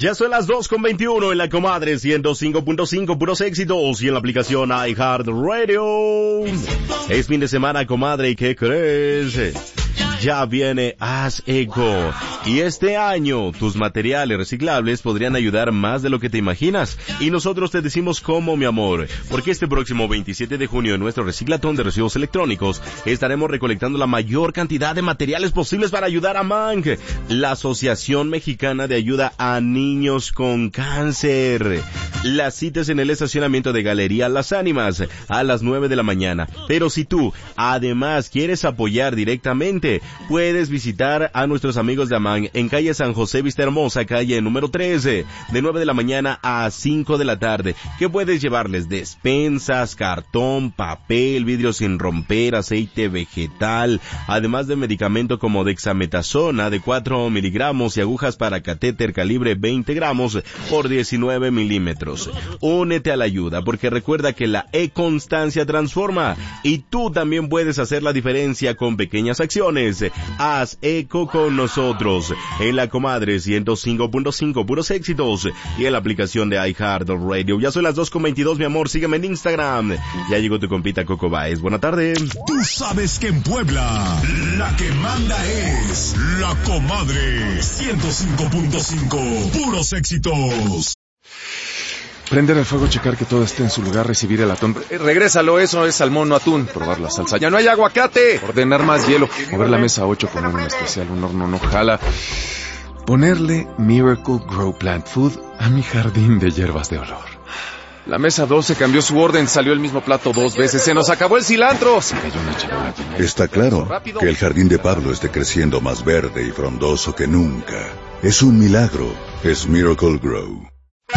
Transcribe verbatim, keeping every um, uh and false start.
Ya son las dos con veintiuno en la comadre ciento cinco punto cinco, puros éxitos, y en la aplicación iHeartRadio. Es fin de semana, comadre, ¿y qué crees? Ya viene Haz Eco, y este año tus materiales reciclables podrían ayudar más de lo que te imaginas, y nosotros te decimos cómo, mi amor, porque este próximo veintisiete de junio en nuestro reciclatón de residuos electrónicos estaremos recolectando la mayor cantidad de materiales posibles para ayudar a MANC, la Asociación Mexicana de Ayuda a Niños con Cáncer. Las citas en el estacionamiento de Galería Las Ánimas a las nueve de la mañana, pero si tú además quieres apoyar directamente, puedes visitar a nuestros amigos de AMAN en calle San José Vista Hermosa, calle número trece, de nueve de la mañana a cinco de la tarde. ¿Qué puedes llevarles? Despensas, cartón, papel, vidrio sin romper, aceite vegetal, además de medicamento como dexametasona de cuatro miligramos y agujas para catéter calibre veinte gramos por diecinueve milímetros. Únete a la ayuda, porque recuerda que la e-constancia transforma, y tú también puedes hacer la diferencia con pequeñas acciones. Haz eco con nosotros en la comadre ciento cinco punto cinco, puros éxitos, y en la aplicación de iHeartRadio. Ya son las dos con veintidós, mi amor, sígueme en Instagram. Ya llegó tu compita Coco Baez. Buena tarde. Tú sabes que en Puebla la que manda es la comadre ciento cinco punto cinco, puros éxitos. Prender el fuego, checar que todo esté en su lugar, recibir el atún. Eh, regrésalo, eso es salmón, no atún. Probar la salsa. ¡Ya no hay aguacate! Ordenar más hielo. Mover la mesa ocho, poner un especial, un horno no jala. Ponerle Miracle Grow Plant Food a mi jardín de hierbas de olor. La mesa doce cambió su orden, salió el mismo plato dos veces. ¡Se nos acabó el cilantro! Se cayó una charola. Está claro que el jardín de Pablo esté creciendo más verde y frondoso que nunca. Es un milagro. Es Miracle Grow.